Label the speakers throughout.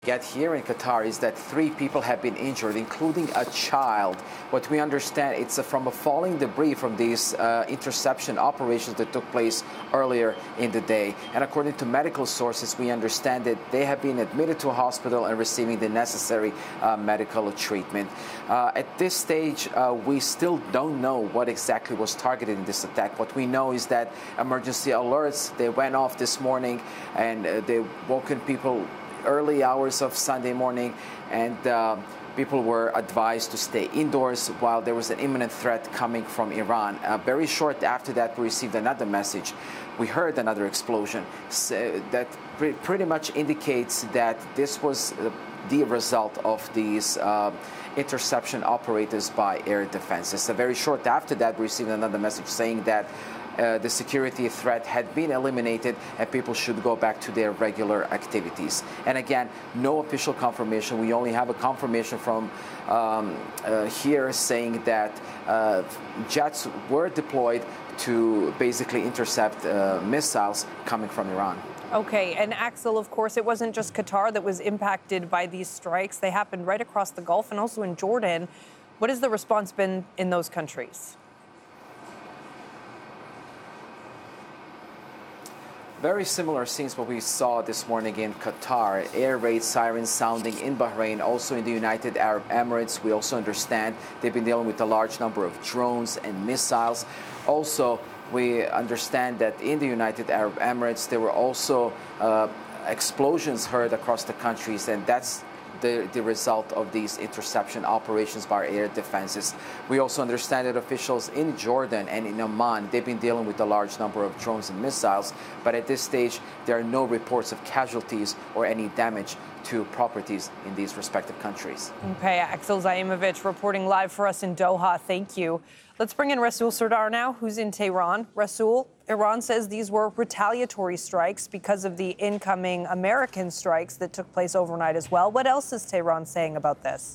Speaker 1: Get here in Qatar is that 3 people have been injured, including a child. What we understand, it's from a falling debris from these interception operations that took place earlier in the day. And according to medical sources, we understand that they have been admitted to a hospital and receiving the necessary medical treatment. At this stage, we still don't know what exactly was targeted in this attack. What we know is that emergency alerts, they went off this morning, and they woken people early hours of Sunday morning, and people were advised to stay indoors while there was an imminent threat coming from Iran. Very short after that, we received another message. We heard another explosion that pretty much indicates that this was the result of these interception operators by air defenses. Very short after that, we received another message saying that the security threat had been eliminated and people should go back to their regular activities. And again, no official confirmation. We only have a confirmation from here saying that jets were deployed to basically intercept missiles coming from Iran.
Speaker 2: Okay, and Axel, of course, it wasn't just Qatar that was impacted by these strikes. They happened right across the Gulf and also in Jordan. What has the response been in those countries?
Speaker 1: Very similar scenes what we saw this morning in Qatar. Air raid sirens sounding in Bahrain, also in the United Arab Emirates. We also understand they've been dealing with a large number of drones and missiles. Also, we understand that in the United Arab Emirates, there were also explosions heard across the countries, and that's the result of these interception operations by air defenses. We also understand that officials in Jordan and in Oman, they've been dealing with a large number of drones and missiles, but at this stage, there are no reports of casualties or any damage to properties in these respective countries.
Speaker 2: Okay, Axel Zaimovich reporting live for us in Doha. Thank you. Let's bring in Rasul Sardar now, who's in Tehran. Rasul, Iran says these were retaliatory strikes because of the incoming American strikes that took place overnight as well. What else is Tehran saying about this?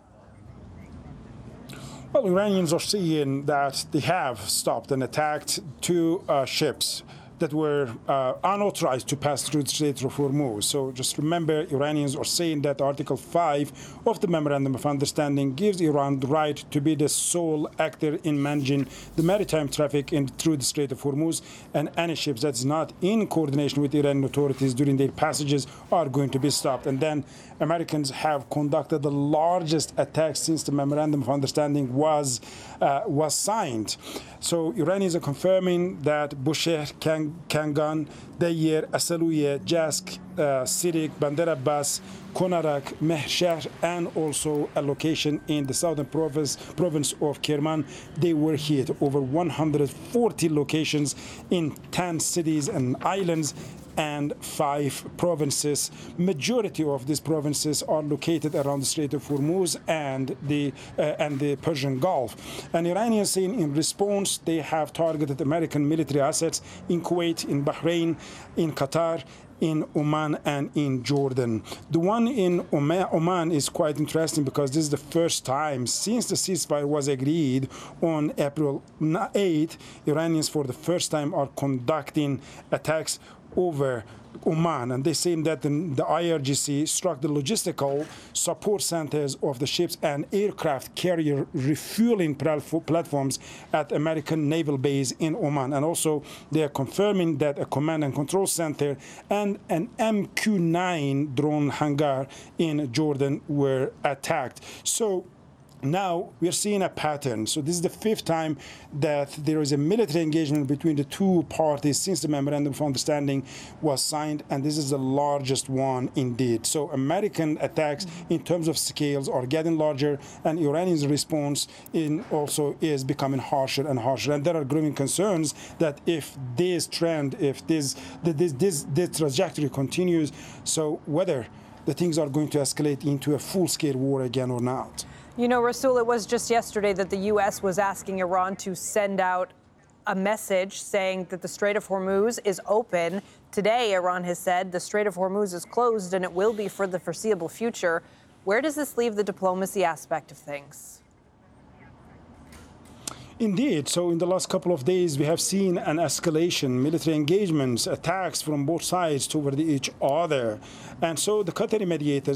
Speaker 3: Well, Iranians are saying that they have stopped and attacked 2 ships that were unauthorized to pass through the Strait of Hormuz. So just remember, Iranians are saying that Article 5 of the Memorandum of Understanding gives Iran the right to be the sole actor in managing the maritime traffic through the Strait of Hormuz, and any ships that's not in coordination with Iranian authorities during their passages are going to be stopped. And then Americans have conducted the largest attack since the Memorandum of Understanding was signed. So Iranians are confirming that Bushehr, Kangan, Dayer, Asaluye, Jask, Sirik, Bandar Abbas, Konarak, Mehshahr, and also a location in the southern province of Kerman. They were hit. Over 140 locations in 10 cities and islands and 5 provinces. Majority of these provinces are located around the Strait of Hormuz and the Persian Gulf. And Iranians saying in response they have targeted American military assets in Kuwait, in Bahrain, in Qatar, in Oman, and in Jordan. The one in Oman is quite interesting because this is the first time since the ceasefire was agreed on April 8th, Iranians for the first time are conducting attacks over Oman, and they say that the IRGC struck the logistical support centers of the ships and aircraft carrier refueling platforms at American naval base in Oman. And also they are confirming that a command and control center and an MQ-9 drone hangar in Jordan were attacked. So now we are seeing a pattern. So this is the 5th time that there is a military engagement between the 2 parties since the Memorandum of Understanding was signed, and this is the largest one indeed. So American attacks in terms of scales are getting larger, and Iranians' response also is becoming harsher and harsher. And there are growing concerns that if this trend, if this trajectory continues, so whether the things are going to escalate into a full-scale war again or not.
Speaker 2: You know, Rasul, it was just yesterday that the U.S. was asking Iran to send out a message saying that the Strait of Hormuz is open. Today, Iran has said the Strait of Hormuz is closed and it will be for the foreseeable future. Where does this leave the diplomacy aspect of things?
Speaker 3: Indeed. So in the last couple of days, we have seen an escalation, military engagements, attacks from both sides toward each other. And so the Qatari mediators